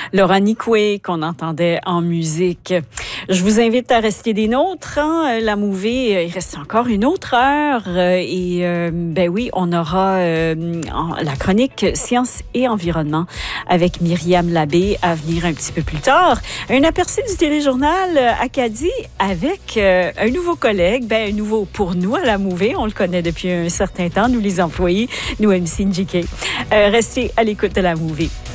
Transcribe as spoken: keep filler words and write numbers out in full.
Laura Nicoué qu'on entendait en musique. Je vous invite à rester des nôtres. Hein? La Mouvée, il reste encore une autre heure. Et euh, ben oui, on aura euh, la chronique Sciences et Environnement avec Myriam Labbé à venir un petit peu plus tard. Un aperçu du téléjournal Acadie avec euh, un nouveau collègue, ben un nouveau pour nous à la Mouvée. On le connaît depuis un certain temps, nous les employés, nous M C N J K. Euh, restez à l'écoute de la Mouvée.